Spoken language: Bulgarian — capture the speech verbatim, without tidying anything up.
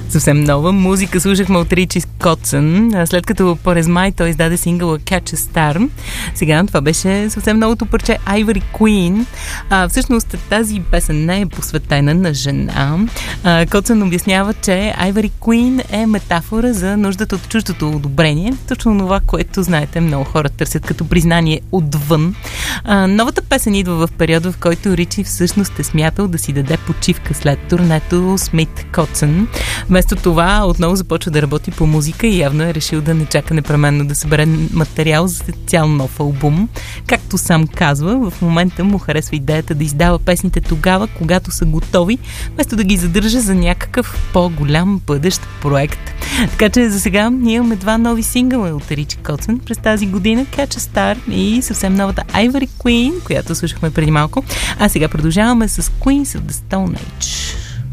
Съвсем нова музика слушахме от Ричи Котсън. След като през май той издаде сингъла Catch a Star. Сега това беше съвсем новото парче Ivory Queen. А, всъщност тази песен не е посветена на жена. А, Котсън обяснява, че Ivory Queen е метафора за нуждата от чуждото одобрение. Точно това, което, знаете, много хора търсят като признание отвън. А, новата песен идва в периода, в който Ричи всъщност е смятал да си даде почивка след турнето Смит Котсън. Вместо това отново започва да работи по музика и явно е решил да не чака непременно да събере материал за цял нов албум. Както сам казва, в момента му харесва идеята да издава песните тогава, когато са готови, вместо да ги задържа за някакъв по-голям бъдещ проект. Така че за сега ние имаме два нови сингъла от Ричи Котсън през тази година, Catch a Star и съвсем новата Ivory Queen, която слушахме преди малко. А сега продължаваме с Queens of the Stone Age.